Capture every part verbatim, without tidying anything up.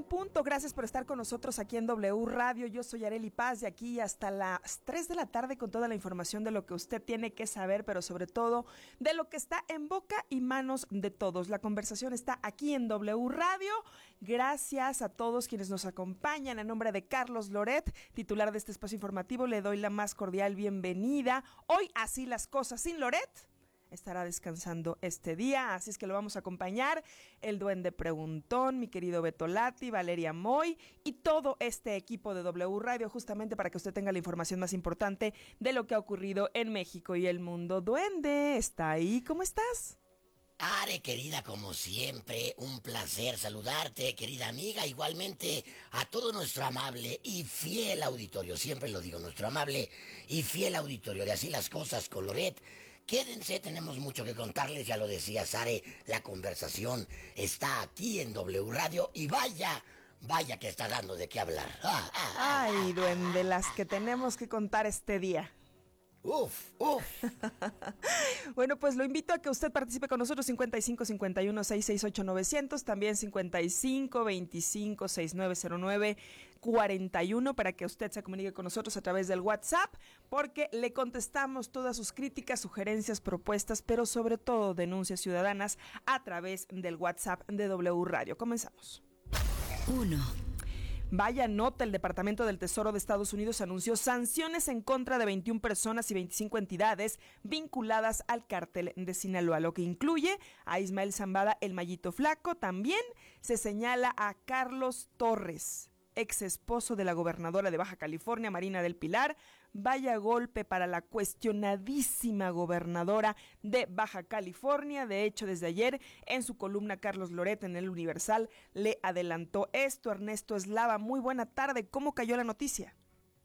en punto. Gracias por estar con nosotros aquí en W Radio. Yo soy Arely Paz, de aquí hasta las tres de la tarde con toda la información de lo que usted tiene que saber, pero sobre todo de lo que está en boca y manos de todos. La conversación está aquí en W Radio. Gracias a todos quienes nos acompañan. En nombre de Carlos Loret, titular de este espacio informativo, le doy la más cordial bienvenida. Hoy, así las cosas sin Loret, estará descansando este día, así es que lo vamos a acompañar el Duende Preguntón, mi querido Beto Lati, Valeria Moy y todo este equipo de W Radio, justamente para que usted tenga la información más importante de lo que ha ocurrido en México y el mundo. Duende, ¿está ahí? ¿Cómo estás? Are, querida, como siempre, un placer saludarte, querida amiga, igualmente a todo nuestro amable y fiel auditorio, siempre lo digo, nuestro amable y fiel auditorio de Así las Cosas con Loret. Quédense, tenemos mucho que contarles, ya lo decía Sare, la conversación está aquí en W Radio y vaya, vaya que está dando de qué hablar. Ah, ah, ah, Ay, ah, duende, ah, las que tenemos que contar este día. Uf, uf. Bueno, pues lo invito a que usted participe con nosotros, cincuenta y cinco cincuenta y uno seiscientos sesenta y ocho novecientos, también cincuenta y cinco veinticinco sesenta y nueve cero nueve cuarenta y uno, para que usted se comunique con nosotros a través del WhatsApp, porque le contestamos todas sus críticas, sugerencias, propuestas, pero sobre todo denuncias ciudadanas a través del WhatsApp de W Radio. Comenzamos. Uno. Vaya nota, el Departamento del Tesoro de Estados Unidos anunció sanciones en contra de veintiuna personas y veinticinco entidades vinculadas al cártel de Sinaloa, lo que incluye a Ismael Zambada, el Mayito Flaco. También se señala a Carlos Torres, ex esposo de la gobernadora de Baja California, Marina del Pilar. Vaya golpe para la cuestionadísima gobernadora de Baja California. De hecho, desde ayer, en su columna, Carlos Loret en El Universal le adelantó esto. Ernesto Eslava, muy buena tarde. ¿Cómo cayó la noticia?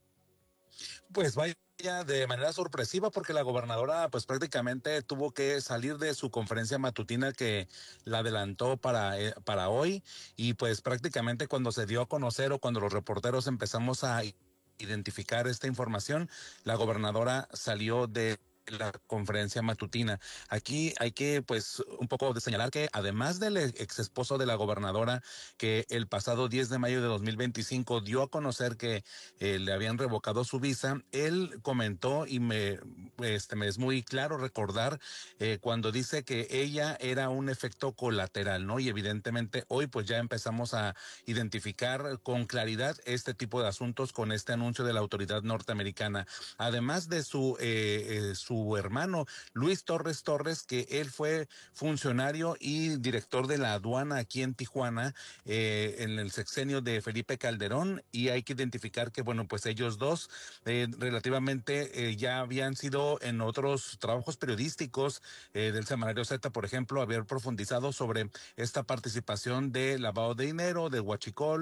Pues vaya de manera sorpresiva, porque la gobernadora pues prácticamente tuvo que salir de su conferencia matutina que la adelantó para, eh, para hoy, y pues prácticamente cuando se dio a conocer o cuando los reporteros empezamos a identificar esta información, la gobernadora salió de la conferencia matutina. Aquí hay que pues un poco de señalar que además del ex esposo de la gobernadora, que el pasado diez de mayo de dos mil veinticinco dio a conocer que eh, le habían revocado su visa, él comentó, y me, este, me es muy claro recordar eh, cuando dice que ella era un efecto colateral, ¿no? Y evidentemente hoy pues ya empezamos a identificar con claridad este tipo de asuntos con este anuncio de la autoridad norteamericana. Además de su, eh, eh, su su hermano Luis Torres Torres, que él fue funcionario y director de la aduana aquí en Tijuana eh, en el sexenio de Felipe Calderón, y hay que identificar que bueno, pues ellos dos eh, relativamente eh, ya habían sido en otros trabajos periodísticos eh, del Semanario Z, por ejemplo, haber profundizado sobre esta participación de lavado de dinero, de huachicol,